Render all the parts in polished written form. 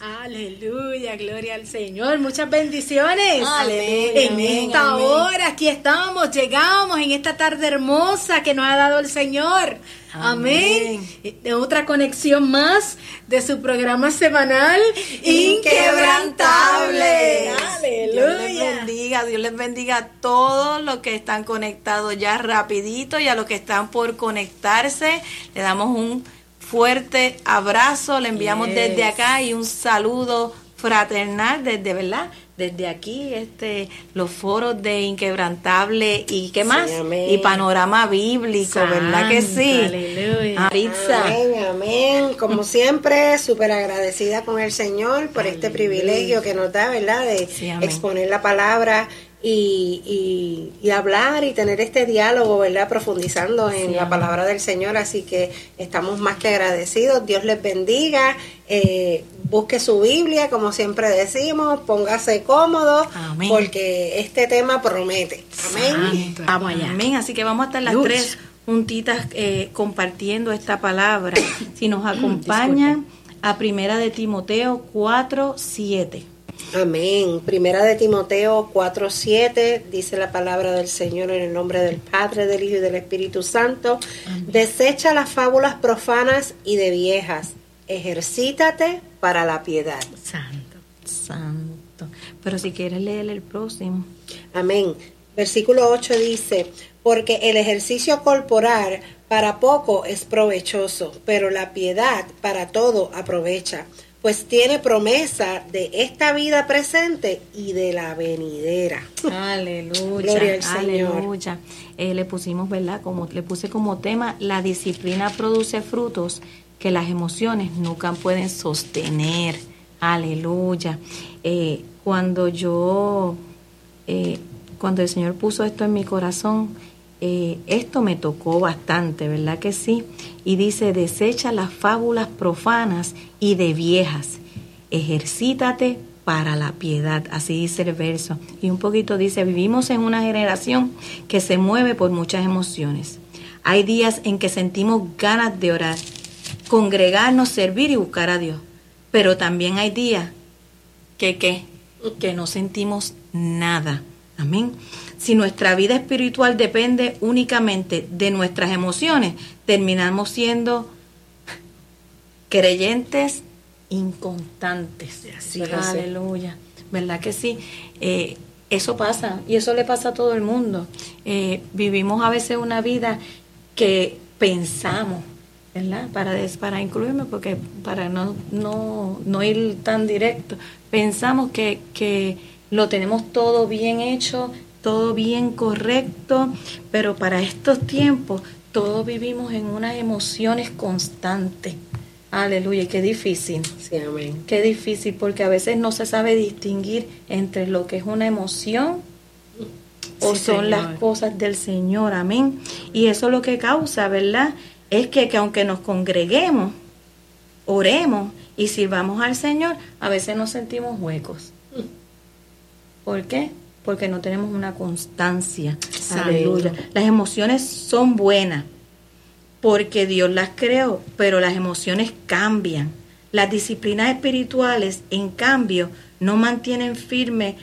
Aleluya, gloria al Señor, muchas bendiciones. Aleluya, en amén, esta amén. hora, aquí estamos, llegamos en esta tarde hermosa que nos ha dado el Señor. Amén. De otra conexión más de su programa semanal Inquebrantable. Aleluya. Dios les bendiga a todos los que están conectados ya rapidito y a los que están por conectarse. Le damos un fuerte abrazo, le enviamos desde acá y un saludo fraternal desde, ¿verdad? Desde aquí, los foros de Inquebrantable y ¿qué más? Amén. Y Panorama Bíblico, ¿verdad que sí? Aleluya. Maritza. Amén, amén. Como siempre, súper agradecida con el Señor por este privilegio que nos da, ¿verdad? De exponer la palabra y hablar y tener este diálogo, ¿verdad? Profundizando en la palabra del Señor. Así que estamos más que agradecidos. Dios les bendiga. Busque su Biblia, como siempre decimos, póngase cómodo, amén, porque este tema promete. Amén. Santo. Vamos allá. Amén. Así que vamos a estar las tres juntitas compartiendo esta palabra. Si nos acompañan a Primera de Timoteo 4:7. Amén. Primera de Timoteo 4:7 dice la palabra del Señor en el nombre del Padre, del Hijo y del Espíritu Santo. Amén. Desecha las fábulas profanas y de viejas. Ejercítate para la piedad. Santo. Pero si quieres leer el próximo. Amén. Versículo 8 dice: porque el ejercicio corporal para poco es provechoso, pero la piedad para todo aprovecha, pues tiene promesa de esta vida presente y de la venidera. Aleluya. Gloria al Señor. Aleluya. Le pusimos, ¿verdad? Le puse como tema: la disciplina produce frutos que las emociones nunca pueden sostener. Aleluya. Cuando el Señor puso esto en mi corazón, esto me tocó bastante, ¿verdad que sí? Y dice: desecha las fábulas profanas y de viejas, ejercítate para la piedad. Así dice el verso. Y un poquito dice: vivimos en una generación que se mueve por muchas emociones. Hay días en que sentimos ganas de orar, congregarnos, servir y buscar a Dios. Pero también hay días que no sentimos nada. Amén. Si nuestra vida espiritual depende únicamente de nuestras emociones, terminamos siendo creyentes inconstantes. Así Aleluya. ¿Verdad que sí? Eso pasa, y eso le pasa a todo el mundo. Vivimos a veces una vida que pensamos, ¿verdad? Para incluirme, porque para no ir tan directo, pensamos que lo tenemos todo bien hecho, todo bien correcto, pero para estos tiempos todos vivimos en unas emociones constantes. Aleluya, qué difícil. Sí, amén. Qué difícil, porque a veces no se sabe distinguir entre lo que es una emoción o son las cosas del Señor. Amén. Y eso lo que causa, ¿verdad?, es que aunque nos congreguemos, oremos y sirvamos al Señor, a veces nos sentimos huecos. ¿Por qué? Porque no tenemos una constancia. Aleluya. Las emociones son buenas porque Dios las creó, pero las emociones cambian. Las disciplinas espirituales, en cambio, nos mantienen firmes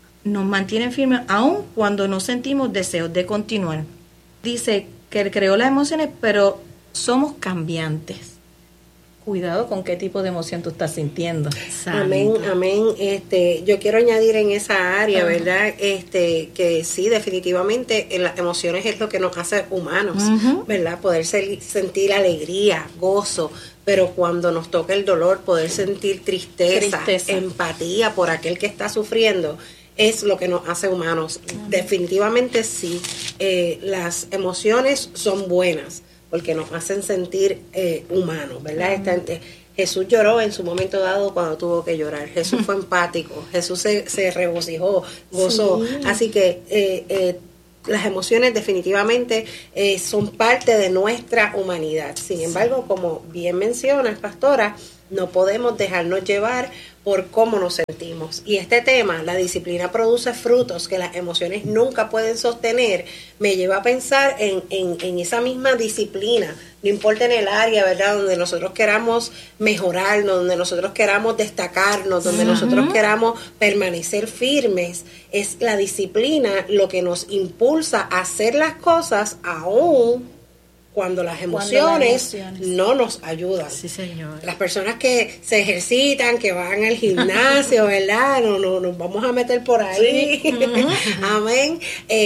aun cuando no sentimos deseos de continuar. Dice que Él creó las emociones, pero somos cambiantes. Cuidado con qué tipo de emoción tú estás sintiendo. Amén, amén. Yo quiero añadir en esa área, ¿verdad? Que sí, definitivamente las emociones es lo que nos hace humanos, ¿verdad? Poder sentir alegría, gozo, pero cuando nos toca el dolor, poder sentir tristeza, empatía por aquel que está sufriendo, es lo que nos hace humanos. Definitivamente sí, las emociones son buenas, porque nos hacen sentir humanos, ¿verdad? Jesús lloró en su momento dado cuando tuvo que llorar. Jesús fue empático, Jesús se regocijó, gozó. Sí. Así que las emociones definitivamente son parte de nuestra humanidad. Sin embargo, como bien mencionas, pastora, No podemos dejarnos llevar por cómo nos sentimos. Y este tema, la disciplina produce frutos que las emociones nunca pueden sostener, me lleva a pensar en esa misma disciplina. No importa en el área, ¿verdad?, donde nosotros queramos mejorar, donde nosotros queramos destacarnos, donde nosotros queramos permanecer firmes, es la disciplina lo que nos impulsa a hacer las cosas aún cuando las emociones no nos ayudan. Sí, señor. Las personas que se ejercitan, que van al gimnasio, ¿verdad? No nos vamos a meter por ahí. Sí. Amén.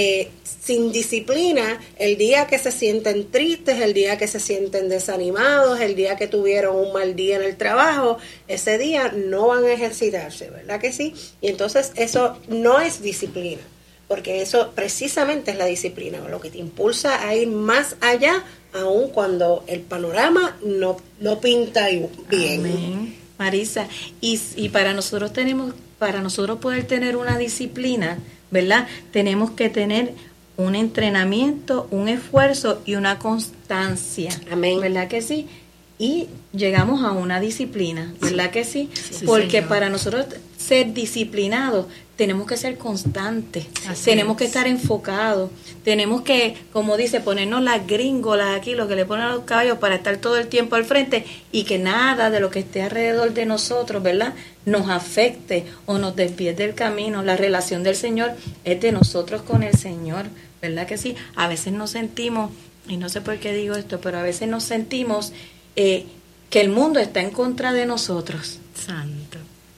Sin disciplina, el día que se sienten tristes, el día que se sienten desanimados, el día que tuvieron un mal día en el trabajo, ese día no van a ejercitarse, ¿verdad que sí? Y entonces eso no es disciplina, porque eso precisamente es la disciplina, lo que te impulsa a ir más allá, aun cuando el panorama no pinta bien. Amén. Marisa, y para nosotros poder tener una disciplina, ¿verdad? Tenemos que tener un entrenamiento, un esfuerzo y una constancia. Amén. ¿Verdad que sí? Y llegamos a una disciplina, ¿verdad que sí? Sí, porque señor. para nosotros ser disciplinados tenemos que ser constantes, tenemos que estar enfocados, tenemos que, como dice, ponernos las gringolas aquí, lo que le ponen a los caballos para estar todo el tiempo al frente y que nada de lo que esté alrededor de nosotros, ¿verdad?, nos afecte o nos desvíe del camino. La relación del Señor es de nosotros con el Señor, ¿verdad que sí? A veces nos sentimos, y no sé por qué digo esto, pero a veces nos sentimos que el mundo está en contra de nosotros. Santo.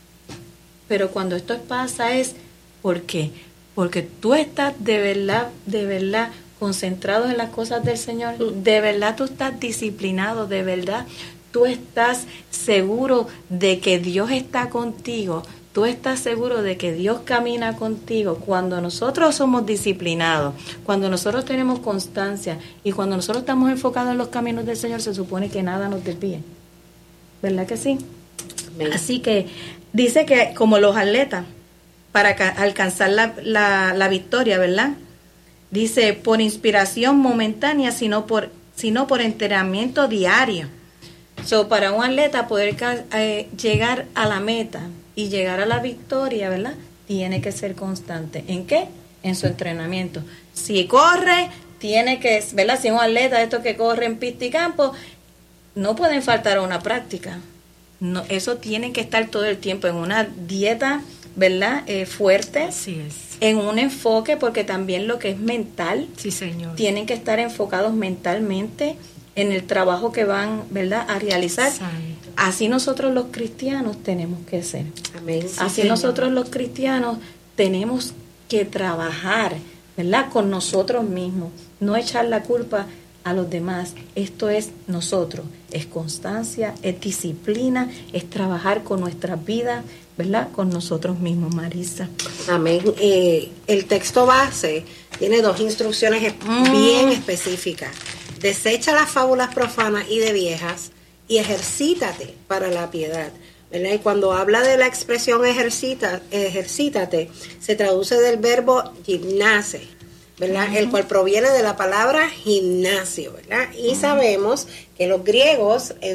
Pero cuando esto pasa es, ¿por qué? Porque tú estás de verdad concentrado en las cosas del Señor, de verdad tú estás disciplinado, de verdad tú estás seguro de que Dios está contigo, tú estás seguro de que Dios camina contigo. Cuando nosotros somos disciplinados, cuando nosotros tenemos constancia y cuando nosotros estamos enfocados en los caminos del Señor, se supone que nada nos desvíe. ¿Verdad que sí? Amén. Así que dice que como los atletas, para alcanzar la victoria, ¿verdad? Dice, por inspiración momentánea, sino por entrenamiento diario. Para un atleta poder llegar a la meta y llegar a la victoria, ¿verdad?, tiene que ser constante. ¿En qué? En su entrenamiento. Si corre, tiene que, ¿verdad?, si es un atleta de estos que corre en pista y campo, no pueden faltar a una práctica. No, eso tiene que estar todo el tiempo en una dieta, ¿verdad?, fuerte. Así es. En un enfoque, porque también lo que es mental, Sí, señor. tienen que estar enfocados mentalmente en el trabajo que van, ¿verdad?, a realizar. Santo. Así nosotros los cristianos tenemos que ser. Amén. Así Señor. nosotros los cristianos tenemos que trabajar, ¿verdad?, con nosotros mismos, no echar la culpa a los demás. Esto es nosotros, es constancia, es disciplina, es trabajar con nuestras vidas, ¿verdad?, con nosotros mismos, Marisa. Amén. El texto base tiene 2 instrucciones bien específicas. Desecha las fábulas profanas y de viejas y ejercítate para la piedad, ¿verdad? Y cuando habla de la expresión ejercítate, se traduce del verbo gimnase, ¿verdad? El cual proviene de la palabra gimnasio, ¿verdad? Y sabemos que los griegos en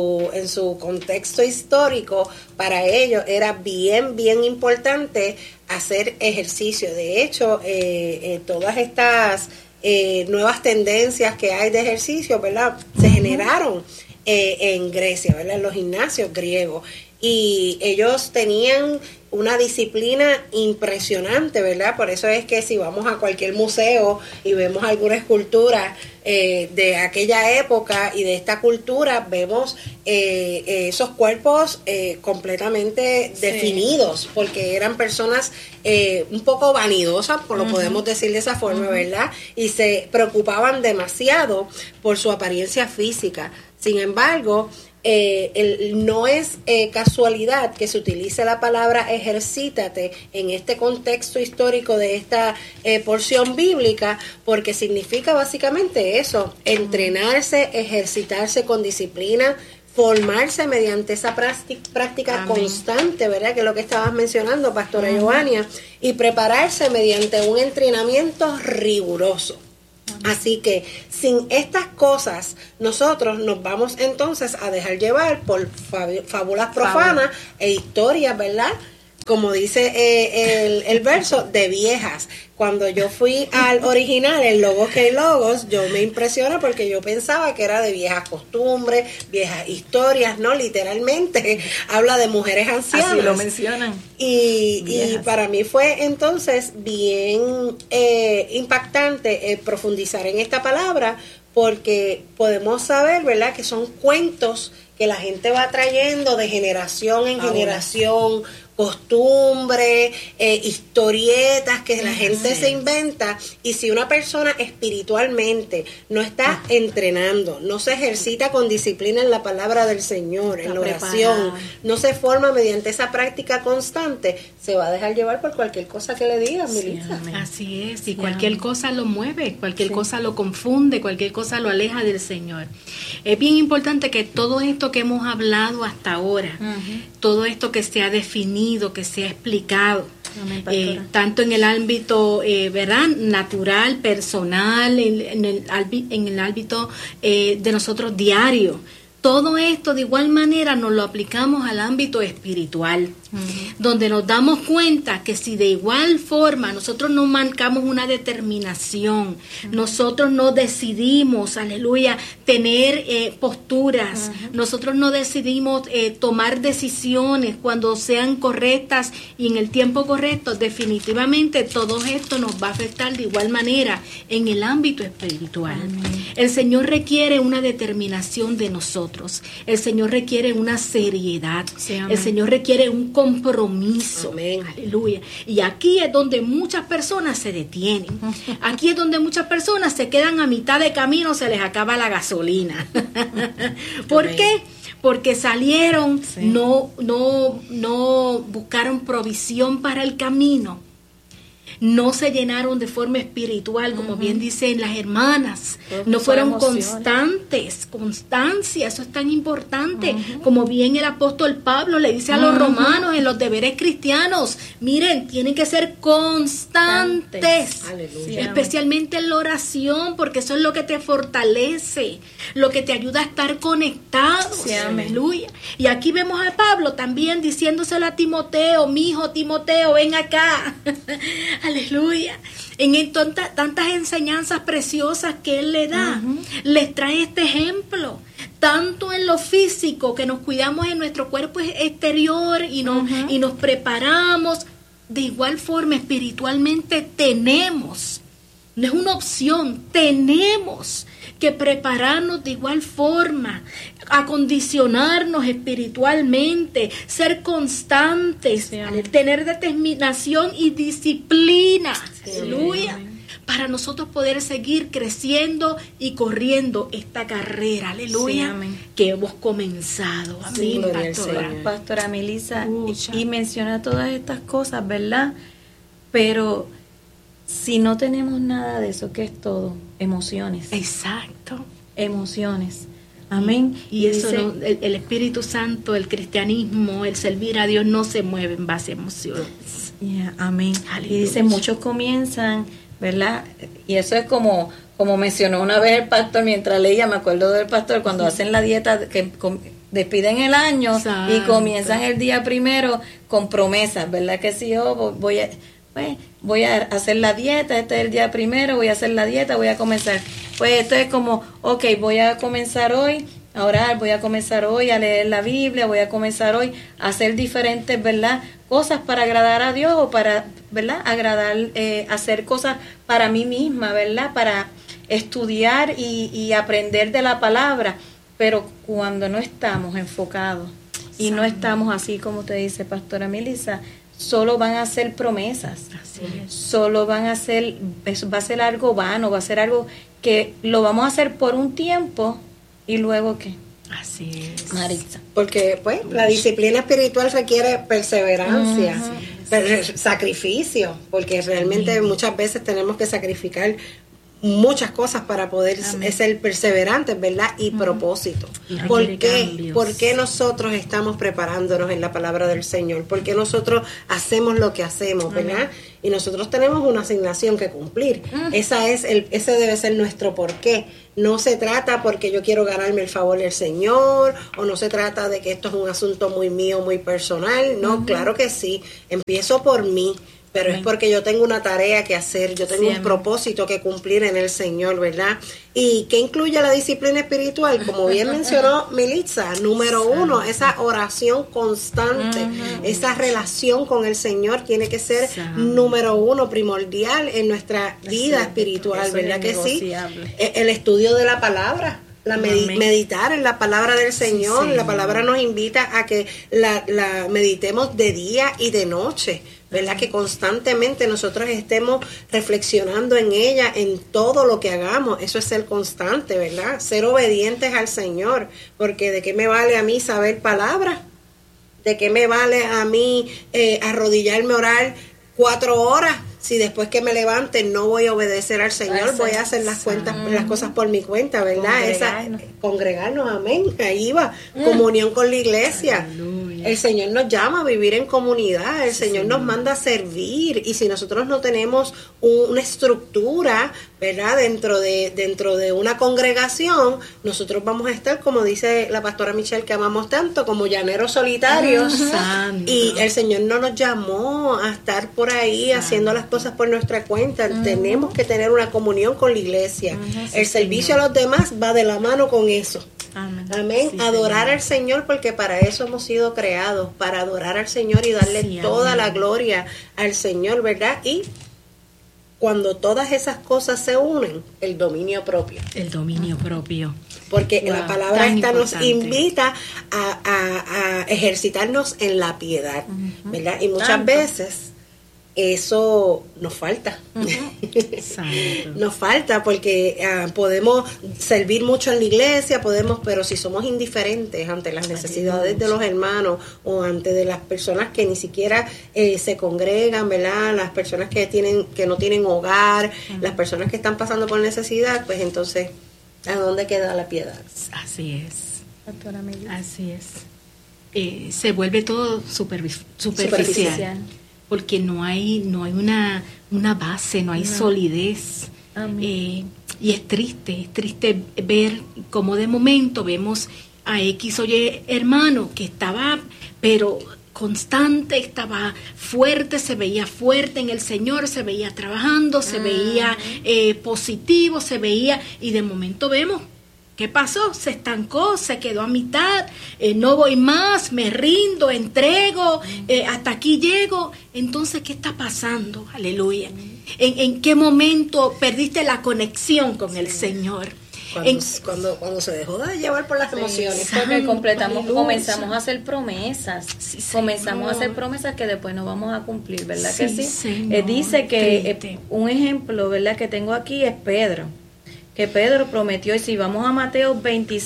su contexto histórico, para ellos era bien importante hacer ejercicio. De hecho, todas estas nuevas tendencias que hay de ejercicio, ¿verdad?, se generaron en Grecia, ¿verdad?, en los gimnasios griegos. Y ellos tenían una disciplina impresionante, ¿verdad? Por eso es que si vamos a cualquier museo y vemos alguna escultura de aquella época y de esta cultura, vemos esos cuerpos completamente definidos, porque eran personas un poco vanidosas, lo podemos decir de esa forma, ¿verdad? Y se preocupaban demasiado por su apariencia física. Sin embargo, no es casualidad que se utilice la palabra ejercítate en este contexto histórico de esta porción bíblica, porque significa básicamente eso: entrenarse, ejercitarse con disciplina, formarse mediante esa práctica constante, ¿verdad?, que es lo que estabas mencionando, Pastora Giovannia, y prepararse mediante un entrenamiento riguroso. Así que sin estas cosas nosotros nos vamos entonces a dejar llevar por fábulas profanas e historias, ¿verdad? Como dice el verso, de viejas. Cuando yo fui al original, el Logos que hay Logos, yo me impresiono porque yo pensaba que era de viejas costumbres, viejas historias, ¿no? Literalmente habla de mujeres ancianas. Así lo mencionan. Y para mí fue entonces bien impactante profundizar en esta palabra, porque podemos saber, ¿verdad?, que son cuentos que la gente va trayendo de generación en generación, costumbres, historietas que la gente se inventa. Y si una persona espiritualmente no está entrenando, no se ejercita con disciplina en la palabra del Señor, en la oración, no se forma mediante esa práctica constante, se va a dejar llevar por cualquier cosa que le digan, Melissa. Así es, y cualquier cosa lo mueve, cualquier cosa lo confunde, cualquier cosa lo aleja del Señor. Es bien importante que todo esto que hemos hablado hasta ahora, todo esto que se ha definido, que se ha explicado, tanto en el ámbito ¿verdad?, natural, personal, en el ámbito de nosotros diario, todo esto de igual manera nos lo aplicamos al ámbito espiritual, donde nos damos cuenta que si de igual forma nosotros no marcamos una determinación, nosotros no decidimos, aleluya, tener posturas, nosotros no decidimos tomar decisiones cuando sean correctas y en el tiempo correcto, definitivamente todo esto nos va a afectar de igual manera en el ámbito espiritual. El Señor requiere una determinación de nosotros, el Señor requiere una seriedad, el Señor requiere un compromiso. Amén. Aleluya. Y aquí es donde muchas personas se detienen. Aquí es donde muchas personas se quedan a mitad de camino, se les acaba la gasolina. ¿Por qué? Porque salieron, no buscaron provisión para el camino. No se llenaron de forma espiritual, como bien dicen las hermanas. No fueron constantes. Constancia, eso es tan importante. Como bien el apóstol Pablo le dice a los romanos en los deberes cristianos, miren, tienen que ser constantes. Especialmente en la oración, porque eso es lo que te fortalece, lo que te ayuda a estar conectados. Aleluya. Y aquí vemos a Pablo también diciéndoselo a Timoteo, mi hijo Timoteo, ven acá. Aleluya. En tantas enseñanzas preciosas que él le da, les trae este ejemplo, tanto en lo físico, que nos cuidamos en nuestro cuerpo exterior y nos preparamos, de igual forma espiritualmente tenemos, no es una opción, tenemos que prepararnos de igual forma, acondicionarnos espiritualmente, ser constantes, tener determinación y disciplina, aleluya, para nosotros poder seguir creciendo y corriendo esta carrera, aleluya, que hemos comenzado. Amén, Pastora Melissa, y menciona todas estas cosas, ¿verdad? Pero si no tenemos nada de eso, ¿qué es todo? Emociones. Exacto. Emociones. Amén. Y eso dice, el Espíritu Santo, el cristianismo, el servir a Dios no se mueve en base a emociones. Amén. Aleluya. Y dice, muchos comienzan, ¿verdad? Y eso es como mencionó una vez el pastor mientras leía, me acuerdo del pastor, cuando hacen la dieta, que despiden el año y comienzan el día primero con promesas, ¿verdad? Que si yo voy a hacer la dieta, este es el día primero, voy a hacer la dieta, voy a comenzar. Pues esto es como, voy a comenzar hoy a orar, voy a comenzar hoy a leer la Biblia, voy a comenzar hoy a hacer diferentes, ¿verdad?, cosas para agradar a Dios o para, ¿verdad?, hacer cosas para mí misma, ¿verdad?, para estudiar y aprender de la palabra. Pero cuando no estamos enfocados y no estamos así como te dice Pastora Melissa, solo van a ser promesas, solo van a ser, va a ser algo vano, va a ser algo que lo vamos a hacer por un tiempo y luego ¿qué? Así es, Maritza. Porque pues la disciplina espiritual requiere perseverancia, sacrificio, porque realmente muchas veces tenemos que sacrificar muchas cosas para poder ser perseverantes, ¿verdad? Y propósito. ¿Por qué? ¿Por qué nosotros estamos preparándonos en la palabra del Señor? ¿Por qué nosotros hacemos lo que hacemos, verdad? Y nosotros tenemos una asignación que cumplir. Ese debe ser nuestro porqué. No se trata porque yo quiero ganarme el favor del Señor, o no se trata de que esto es un asunto muy mío, muy personal. No, claro que sí. Empiezo por mí. Pero es porque yo tengo una tarea que hacer, yo tengo un propósito que cumplir en el Señor, ¿verdad? ¿Y qué incluye la disciplina espiritual? Como bien mencionó Melitza, número 1, esa oración constante, esa relación con el Señor tiene que ser número 1, primordial en nuestra vida espiritual, ¿verdad que sí? El estudio de la palabra. Meditar en la palabra del Señor. La palabra nos invita a que la meditemos de día y de noche, ¿verdad? Que constantemente nosotros estemos reflexionando en ella, en todo lo que hagamos. Eso es ser constante, ¿verdad? Ser obedientes al Señor, porque ¿de qué me vale a mí saber palabras? ¿De qué me vale a mí arrodillarme a orar 4 horas? Si después que me levante no voy a obedecer al Señor, voy a hacer las cosas por mi cuenta, ¿verdad? Congregarnos, amén. Ahí va, comunión con la iglesia. Aleluya. El Señor nos llama a vivir en comunidad, el Señor nos manda a servir, y si nosotros no tenemos una estructura, ¿verdad? Dentro de una congregación, nosotros vamos a estar, como dice la pastora Michelle, que amamos tanto, como llaneros solitarios. Y el Señor no nos llamó a estar por ahí haciendo las cosas por nuestra cuenta. Tenemos que tener una comunión con la iglesia. El servicio a los demás va de la mano con eso. Amén. Sí, adorar al Señor, porque para eso hemos sido creados, para adorar al Señor y darle toda la gloria al Señor, ¿verdad? Y cuando todas esas cosas se unen, el dominio propio. El dominio propio. Porque la palabra esta nos invita a ejercitarnos en la piedad, ¿verdad? Y muchas veces eso nos falta. Nos falta porque podemos servir mucho en la iglesia, podemos, pero si somos indiferentes ante las necesidades de los hermanos o ante de las personas que ni siquiera se congregan, ¿verdad? Las personas que no tienen hogar, las personas que están pasando por necesidad, pues entonces, ¿a dónde queda la piedad? Así es. Así es. Se vuelve todo superficial. Porque no hay una base, no hay solidez. Y es triste ver cómo de momento vemos a X o Y hermano que estaba, pero constante, estaba fuerte, se veía fuerte en el Señor, se veía trabajando, se veía positivo, y de momento vemos, ¿qué pasó? Se estancó, se quedó a mitad, no voy más, me rindo, entrego, hasta aquí llego. Entonces, ¿qué está pasando? Aleluya. ¿En qué momento perdiste la conexión con el Señor? Cuando se dejó de llevar por las emociones. Porque comenzamos a hacer promesas. Comenzamos a hacer promesas que después no vamos a cumplir, ¿verdad que sí? Señor, dice que un ejemplo, ¿verdad?, que tengo aquí es Pedro. Que Pedro prometió, y si vamos a Mateo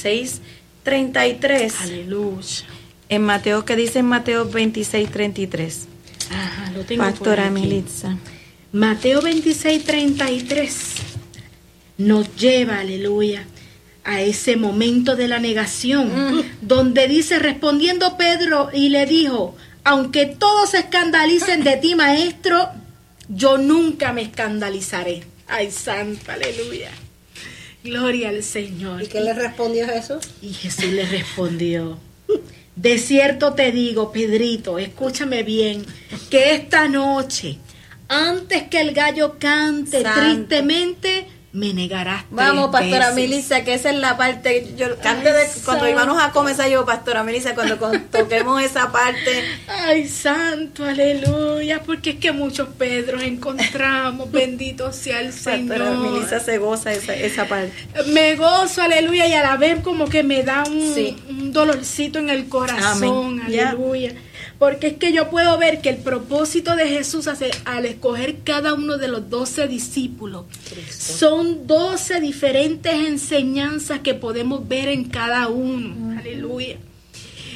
26:33. Aleluya. En Mateo, ¿qué dice en Mateo 26:33? Ajá, lo tengo. Pastora Melitza. Mateo 26:33 nos lleva, aleluya, a ese momento de la negación, donde dice, respondiendo Pedro, y le dijo, aunque todos se escandalicen de ti, maestro, yo nunca me escandalizaré. Ay, santo, aleluya. Gloria al Señor. ¿Y qué le respondió Jesús? Y Jesús le respondió, de cierto te digo, Pedrito, escúchame bien, que esta noche, antes que el gallo cante, santo, tristemente, me negarás 3 Vamos, Pastora veces. Melissa, que esa es la parte, cuando íbamos a comenzar yo, Pastora Melissa, cuando toquemos esa parte. Ay, santo, aleluya, porque es que muchos Pedros encontramos, bendito sea el Señor. Pastora Melissa se goza esa parte. Me gozo, aleluya, y a la vez como que me da un dolorcito en el corazón. Amén. Aleluya. Porque es que yo puedo ver que el propósito de Jesús al escoger cada uno de los 12 discípulos, son 12 diferentes enseñanzas que podemos ver en cada uno. Aleluya.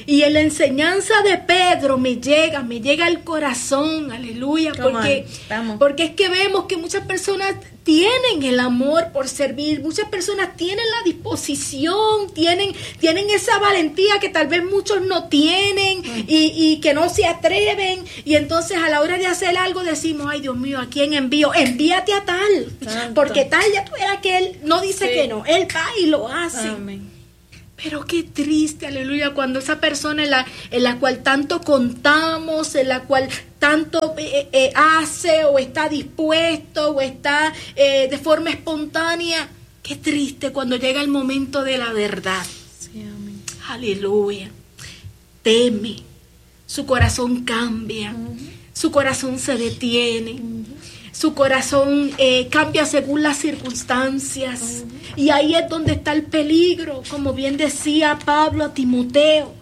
Y en la enseñanza de Pedro me llega al corazón, aleluya, porque es que vemos que muchas personas tienen el amor por servir, muchas personas tienen la disposición, tienen esa valentía que tal vez muchos no tienen y que no se atreven, y entonces a la hora de hacer algo decimos, ay Dios mío, ¿a quién envío? Envíate a tal, Santo. Porque tal ya tuviera que él no dice que no, él va y lo hace. Amén. Pero qué triste, aleluya, cuando esa persona en la cual tanto contamos, en la cual tanto hace o está dispuesto o está de forma espontánea, qué triste cuando llega el momento de la verdad. Sí, amén. Aleluya. Teme, su corazón cambia, su corazón se detiene. Su corazón cambia según las circunstancias. Y ahí es donde está el peligro, como bien decía Pablo a Timoteo.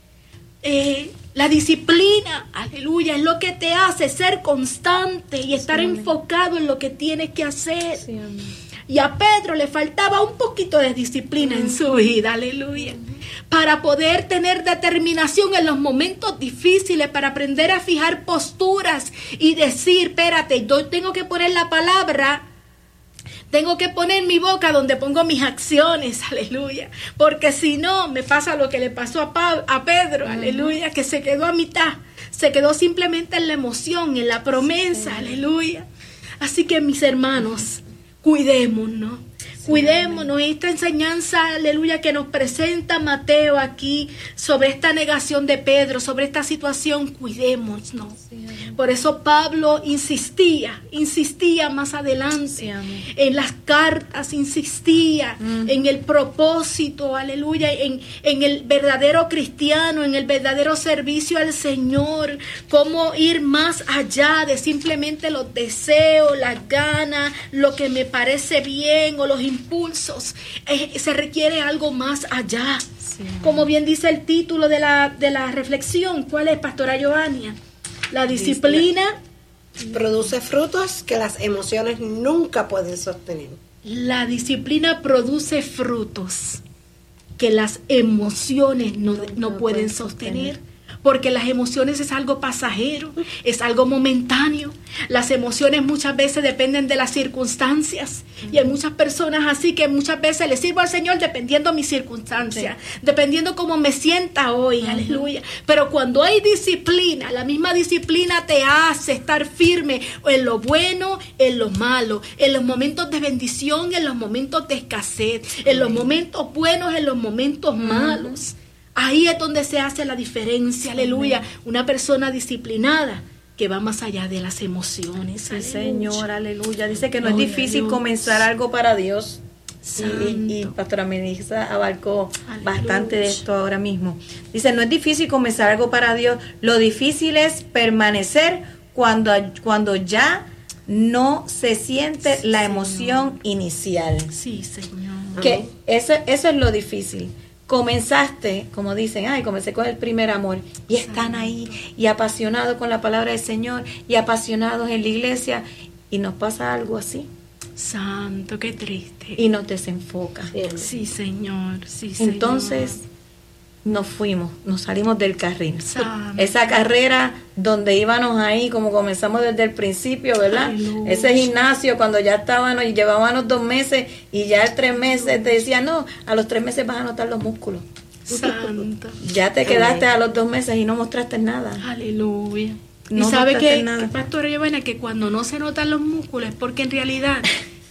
La disciplina, aleluya, es lo que te hace ser constante y estar enfocado en lo que tienes que hacer. Sí, y a Pedro le faltaba un poquito de disciplina en su vida, aleluya, para poder tener determinación en los momentos difíciles, para aprender a fijar posturas y decir, espérate, yo tengo que poner la palabra, tengo que poner mi boca donde pongo mis acciones, aleluya, porque si no, me pasa lo que le pasó a Pedro, aleluya, que se quedó a mitad, se quedó simplemente en la emoción, en la promesa, aleluya. Así que mis hermanos, cuidémonos. Cuidémonos. Esta enseñanza, aleluya, que nos presenta Mateo aquí sobre esta negación de Pedro, sobre esta situación, cuidémonos. Por eso Pablo insistía más adelante en las cartas, insistía en el propósito, aleluya, en el verdadero cristiano, en el verdadero servicio al Señor, cómo ir más allá de simplemente los deseos, las ganas, lo que me parece bien o los impulsos. Se requiere algo más allá. Sí. Como bien dice el título de la reflexión, ¿cuál es, Pastora Giovannia? La disciplina produce frutos que las emociones nunca pueden sostener. La disciplina produce frutos que las emociones no pueden sostener. Porque las emociones es algo pasajero, es algo momentáneo. Las emociones muchas veces dependen de las circunstancias. Y hay muchas personas así que muchas veces le sirvo al Señor dependiendo de mis circunstancias, dependiendo cómo me sienta hoy, aleluya. Pero cuando hay disciplina, la misma disciplina te hace estar firme en lo bueno, en lo malo, en los momentos de bendición, en los momentos de escasez, en los momentos buenos, en los momentos malos. Ahí es donde se hace la diferencia, aleluya. Una persona disciplinada que va más allá de las emociones. Sí, Señor, aleluya. Dice que no es difícil comenzar algo para Dios. Y Pastora Melissa abarcó bastante de esto ahora mismo. Dice, no es difícil comenzar algo para Dios. Lo difícil es permanecer cuando ya no se siente la emoción inicial. Sí, Señor. Que eso es lo difícil. Comenzaste, como dicen, comencé con el primer amor, y están ahí, y apasionados con la palabra del Señor, y apasionados en la iglesia, y nos pasa algo así. Santo, qué triste. Y nos desenfoca. Sí, Señor, sí, Entonces, Señor. Nos salimos del carril. Santo. Esa carrera donde íbamos ahí, como comenzamos desde el principio, ¿verdad? Aleluya. Ese gimnasio, cuando ya estábamos y llevábamos 2 meses, y ya en 3 meses te decían, no, a los 3 meses vas a notar los músculos. Santo. Ya te quedaste a los 2 meses y no mostraste nada. Aleluya. No y sabe que, Pastora Giovanna, que cuando no se notan los músculos es porque en realidad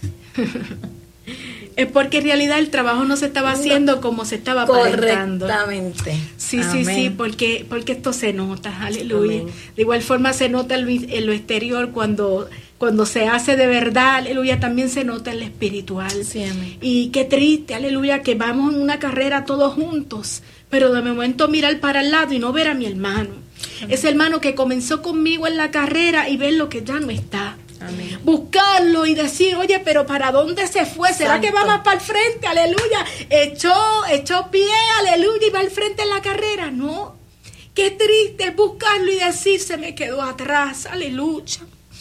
el trabajo no se estaba haciendo como se estaba aparentando. Correctamente. Sí, amén. Sí, porque esto se nota, aleluya. Amén. De igual forma se nota en lo exterior cuando se hace de verdad, aleluya, también se nota en lo espiritual. Sí, amén. Y qué triste, aleluya, que vamos en una carrera todos juntos, pero de momento mirar para el lado y no ver a mi hermano. Amén. Ese hermano que comenzó conmigo en la carrera y ver lo que ya no está. Amén. Buscarlo y decir, oye, pero ¿para dónde se fue? ¿Será Santo. que va más para el frente? Aleluya. Echó pie, aleluya, y va al frente en la carrera. No. Qué triste buscarlo y decir, se me quedó atrás. Aleluya.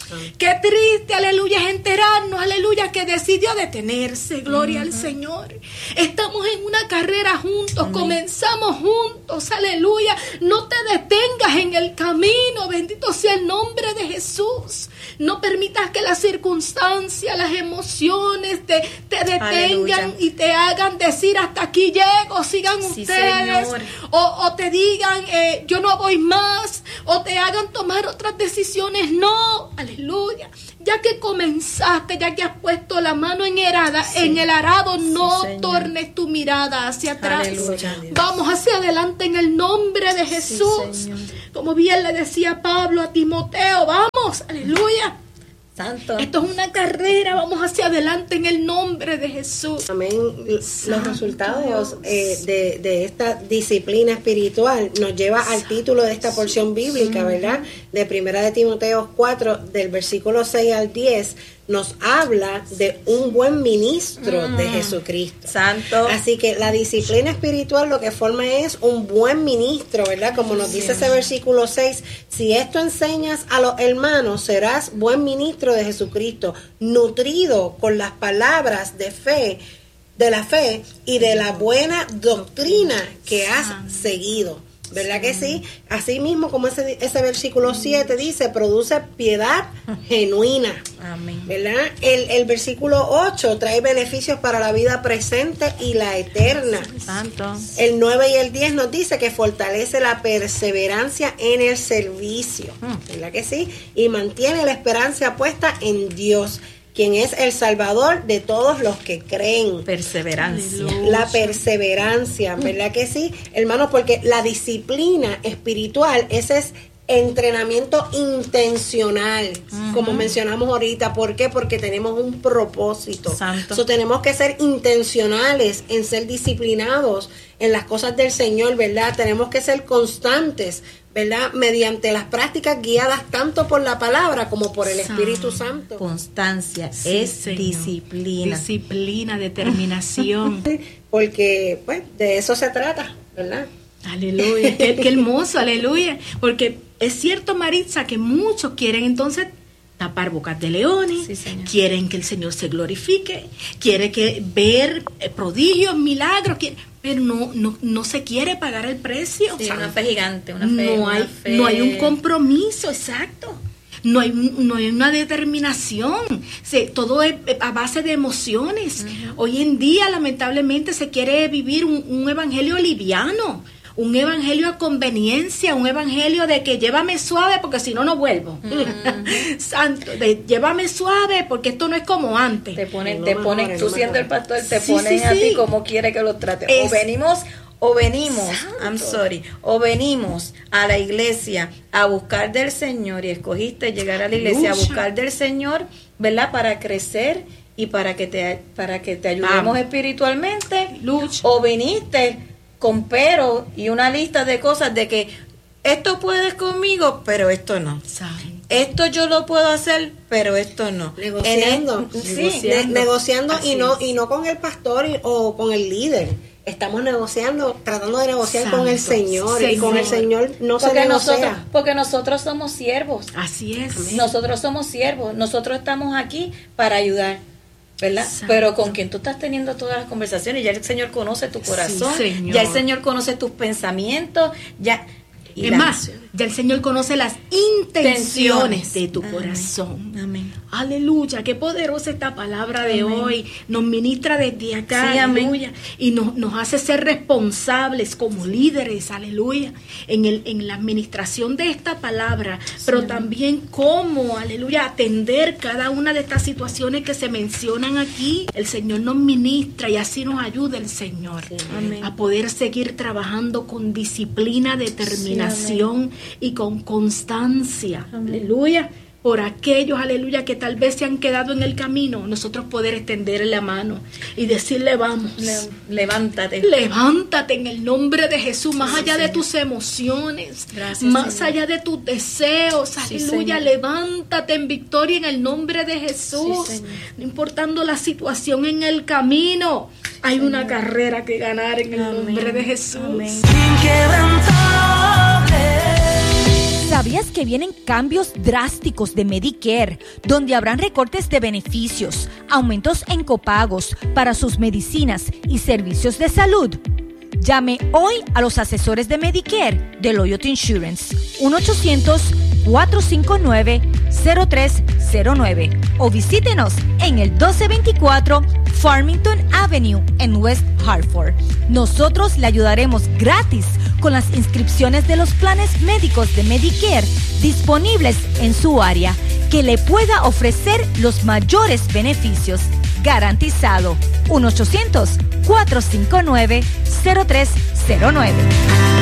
Qué triste, aleluya, es enterarnos, aleluya, que decidió detenerse. Gloria al Señor. Estamos en una carrera juntos, comenzamos juntos, aleluya. No te detengas en el camino, bendito sea el nombre de Jesús. No permitas que las circunstancias, las emociones te detengan y te hagan decir hasta aquí llego, sigan ustedes. O te digan yo no voy más, o te hagan tomar otras decisiones. No, aleluya. Ya que comenzaste, ya que has puesto la mano en el arado, no tornes tu mirada hacia atrás. Aleluya. Vamos hacia adelante en el nombre de Jesús. Como bien le decía Pablo a Timoteo, vamos, aleluya. Santo. Esto es una carrera, vamos hacia adelante en el nombre de Jesús. Amén. Los resultados de esta disciplina espiritual nos lleva al título de esta porción bíblica, ¿verdad? De 1 de Timoteo 4, del versículo 6 al 10, nos habla de un buen ministro de Jesucristo. Santo. Así que la disciplina espiritual lo que forma es un buen ministro, ¿verdad? Como nos dice ese versículo 6, si esto enseñas a los hermanos, serás buen ministro de Jesucristo, nutrido con las palabras de la fe y de la buena doctrina que has seguido. ¿Verdad que sí? Así mismo como ese versículo 7 dice, produce piedad genuina. Amén. ¿Verdad? El versículo 8 trae beneficios para la vida presente y la eterna. Santo. El 9 y el 10 nos dice que fortalece la perseverancia en el servicio. ¿Verdad que sí? Y mantiene la esperanza puesta en Dios, quien es el Salvador de todos los que creen. Perseverancia. La perseverancia, ¿verdad que sí? Hermanos, porque la disciplina espiritual, ese es entrenamiento intencional, como mencionamos ahorita. ¿Por qué? Porque tenemos un propósito. So, tenemos que ser intencionales en ser disciplinados en las cosas del Señor, ¿verdad? Tenemos que ser constantes, ¿verdad? Mediante las prácticas guiadas tanto por la palabra como por el Espíritu Santo. Constancia es disciplina. Disciplina, determinación. Porque, pues, de eso se trata, ¿verdad? Aleluya, qué hermoso, aleluya. Porque es cierto, Maritza, que muchos quieren entonces tapar bocas de leones, quieren que el Señor se glorifique, quieren ver prodigios, milagros, pero no se quiere pagar el precio. Sí, una fe gigante, una fe. No hay un compromiso, exacto. No hay una determinación. Todo es a base de emociones. Hoy en día, lamentablemente, se quiere vivir un evangelio liviano, un evangelio a conveniencia, un evangelio de que llévame suave porque si no, no vuelvo. Santo, llévame suave porque esto no es como antes. Te ponen, tú siendo el pastor, te ponen a ti como quiere que lo trate. O venimos a la iglesia a buscar del Señor, y escogiste llegar a la iglesia a buscar del Señor, ¿verdad? Para crecer y para que te ayudemos espiritualmente. O viniste con pero y una lista de cosas de que esto puedes conmigo, pero esto no. Esto yo lo puedo hacer, pero esto no. Negociando y no con el pastor o con el líder. Estamos negociando, tratando de negociar con el Señor. Y con el Señor no se negocia. Porque nosotros somos siervos. Así es. Amén. Nosotros somos siervos. Nosotros estamos aquí para ayudar, ¿verdad? Pero con quien tú estás teniendo todas las conversaciones, ya el Señor conoce tu corazón, ya el Señor conoce tus pensamientos, ya el Señor conoce las intenciones de tu corazón. Amén. Aleluya, qué poderosa esta palabra de hoy. Nos ministra desde acá, aleluya, y nos hace ser responsables como líderes, aleluya, en la administración de esta palabra, pero también cómo, aleluya, atender cada una de estas situaciones que se mencionan aquí. El Señor nos ministra y así nos ayuda el Señor a poder seguir trabajando con disciplina, determinación y con constancia. Aleluya. Por aquellos, aleluya, que tal vez se han quedado en el camino, nosotros poder extenderle la mano y decirle, vamos, levántate en el nombre de Jesús, más allá de tus emociones, más allá de tus deseos, aleluya, levántate en victoria en el nombre de Jesús, no importando la situación en el camino, hay una carrera que ganar en el nombre de Jesús. Amén. ¿Sabías que vienen cambios drásticos de Medicare, donde habrán recortes de beneficios, aumentos en copagos para sus medicinas y servicios de salud? Llame hoy a los asesores de Medicare de Loyalty Insurance, 1-800-459-0309 o visítenos en el 1224 Farmington Avenue en West Hartford. Nosotros le ayudaremos gratis con las inscripciones de los planes médicos de Medicare disponibles en su área, que le pueda ofrecer los mayores beneficios. Garantizado. 1-800-459-0309.